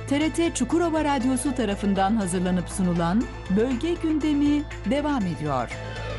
TRT Çukurova Radyosu tarafından hazırlanıp sunulan Bölge Gündemi devam ediyor.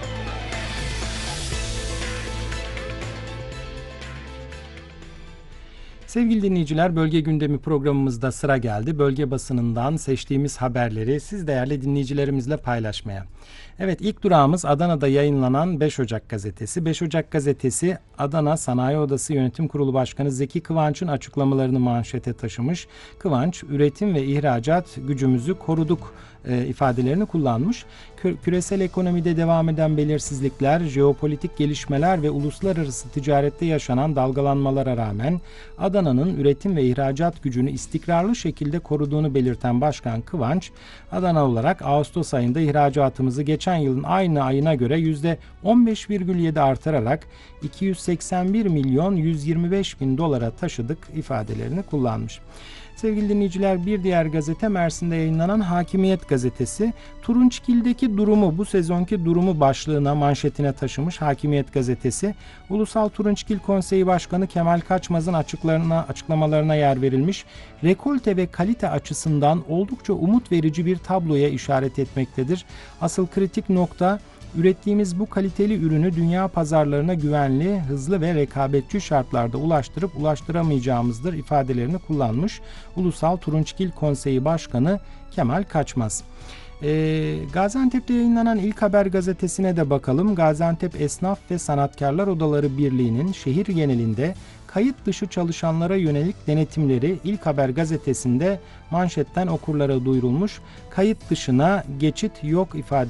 Sevgili dinleyiciler, Bölge Gündemi programımızda sıra geldi. Bölge basınından seçtiğimiz haberleri siz değerli dinleyicilerimizle paylaşmaya. Evet, ilk durağımız Adana'da yayınlanan 5 Ocak gazetesi. 5 Ocak gazetesi Adana Sanayi Odası Yönetim Kurulu Başkanı Zeki Kıvanç'ın açıklamalarını manşete taşımış. Kıvanç, üretim ve ihracat gücümüzü koruduk ifadelerini kullanmış. Küresel ekonomide devam eden belirsizlikler, jeopolitik gelişmeler ve uluslararası ticarette yaşanan dalgalanmalara rağmen Adana'nın üretim ve ihracat gücünü istikrarlı şekilde koruduğunu belirten Başkan Kıvanç, Adana olarak Ağustos ayında ihracatımızı geçen yılın aynı ayına göre %15,7 artırarak 281 milyon 125 bin dolara taşıdık ifadelerini kullanmış. Sevgili dinleyiciler, bir diğer gazete Mersin'de yayınlanan Hakimiyet gazetesi. Turunçgil'deki durumu, bu sezonki durumu başlığına, manşetine taşımış Hakimiyet gazetesi. Ulusal Turunçgil Konseyi Başkanı Kemal Kaçmaz'ın açıklamalarına yer verilmiş. Rekolte ve kalite açısından oldukça umut verici bir tabloya işaret etmektedir. Asıl kritik nokta, ürettiğimiz bu kaliteli ürünü dünya pazarlarına güvenli, hızlı ve rekabetçi şartlarda ulaştıramayacağımızdır ifadelerini kullanmış Ulusal Turunçgil Konseyi Başkanı Kemal Kaçmaz. Gaziantep'te yayınlanan İlk Haber gazetesine de bakalım. Gaziantep Esnaf ve Sanatkarlar Odaları Birliği'nin şehir genelinde kayıt dışı çalışanlara yönelik denetimleri İlk Haber gazetesinde manşetten okurlara duyurulmuş. Kayıt dışına geçit yok ifade